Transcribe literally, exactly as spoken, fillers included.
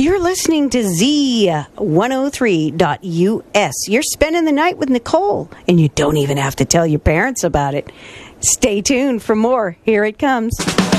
You're listening to Z one oh three dot U S. You're spending the night with Nicole, and you don't even have to tell your parents about it. Stay tuned for more. Here it comes.